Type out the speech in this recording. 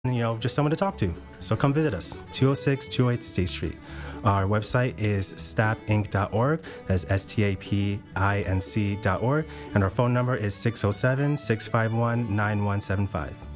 just someone to talk to. So come visit us, 206-208 State Street. Our website is stapinc.org. That's stapinc.org. And our phone number is 607-651-9175.